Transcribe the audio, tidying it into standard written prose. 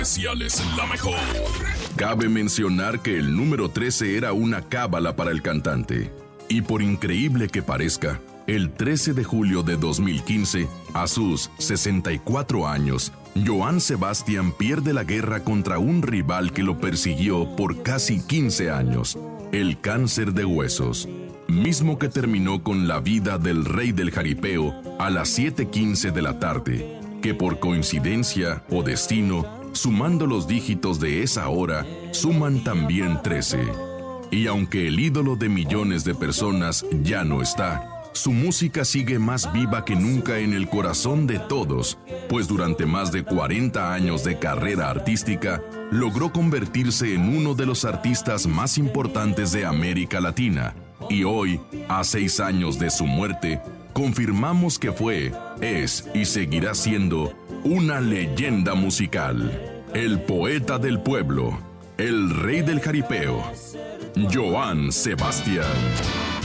Especiales en La Mejor. Cabe mencionar que el número 13 era una cábala para el cantante. Y por increíble que parezca, el 13 de julio de 2015, a sus 64 años, Johann Sebastian pierde la guerra contra un rival que lo persiguió por casi 15 años, el cáncer de huesos, mismo que terminó con la vida del rey del jaripeo a las 7:15 de la tarde, que por coincidencia o destino, sumando los dígitos de esa hora, suman también 13. Y aunque el ídolo de millones de personas ya no está, su música sigue más viva que nunca en el corazón de todos, pues durante más de 40 años de carrera artística, logró convertirse en uno de los artistas más importantes de América Latina. Y hoy, a 6 años de su muerte, confirmamos que fue, es y seguirá siendo una leyenda musical. El poeta del pueblo, el rey del jaripeo, Johann Sebastian.